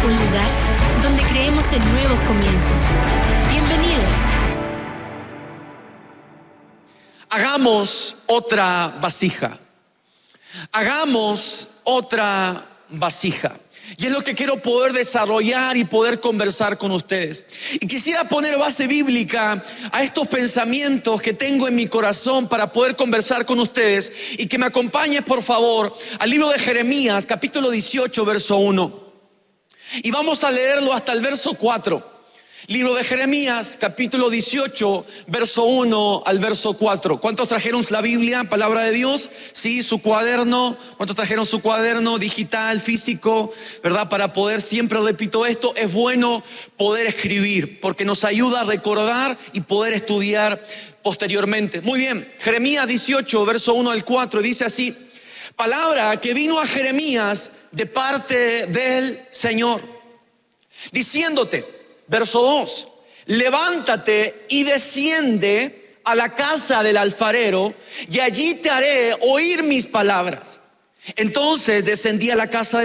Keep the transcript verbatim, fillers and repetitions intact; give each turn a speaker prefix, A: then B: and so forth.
A: un lugar donde creemos en nuevos comienzos. Bienvenidos.
B: Hagamos otra vasija. Hagamos otra vasija. Y es lo que quiero poder desarrollar y poder conversar con ustedes. Y quisiera poner base bíblica a estos pensamientos que tengo en mi corazón para poder conversar con ustedes. Y que me acompañes, por favor, al libro de Jeremías, capítulo dieciocho, verso uno. Y vamos a leerlo hasta el verso cuatro. Libro de Jeremías, capítulo dieciocho, verso uno al verso cuatro. ¿Cuántos trajeron la Biblia, palabra de Dios? Sí, su cuaderno. ¿Cuántos trajeron su cuaderno digital, físico? ¿Verdad? Para poder, siempre repito esto, es bueno poder escribir, porque nos ayuda a recordar y poder estudiar posteriormente. Muy bien, Jeremías dieciocho, verso uno al cuatro, dice así: palabra que vino a Jeremías de parte del Señor, diciéndote, verso dos, levántate y desciende a la casa del alfarero, y allí te haré oír mis palabras. Entonces descendí a la casa del